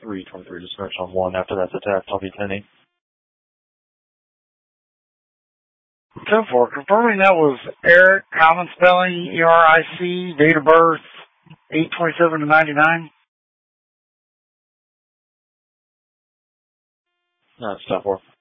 323 to search on 1. After that's attacked, I'll be 10-8. 10-4. Confirming that was Eric, common spelling, E-R-I-C, date of birth, 8/27 to 99. No, it's 10-4.